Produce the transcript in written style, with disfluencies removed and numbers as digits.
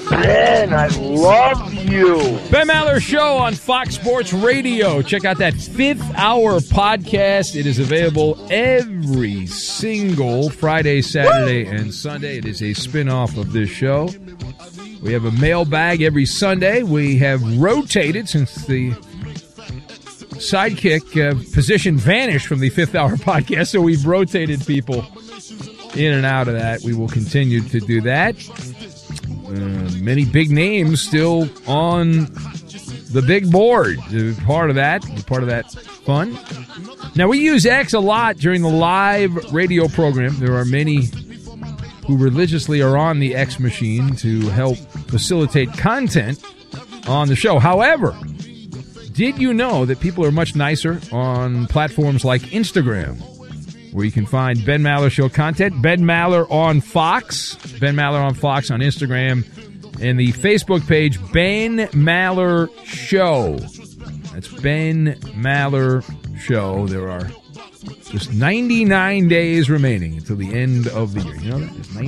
Ben, I love you. Ben Maller Show on Fox Sports Radio. Check out that 5th Hour podcast. It is available every single Friday, Saturday, and Sunday. It is a spinoff of this show. We have a mailbag every Sunday. We have rotated since the sidekick position vanished from the 5th Hour podcast, so we've rotated people in and out of that. We will continue to do that. Many big names still on the big board. Part of that fun. Now, we use X a lot during the live radio program. There are many who religiously are on the X machine to help facilitate content on the show. However, did you know that people are much nicer on platforms like Instagram, where you can find Ben Maller Show content? Ben Maller on Fox. Ben Maller on Fox on Instagram. And the Facebook page, Ben Maller Show. That's Ben Maller Show. There are just 99 days remaining until the end of the year. You know that?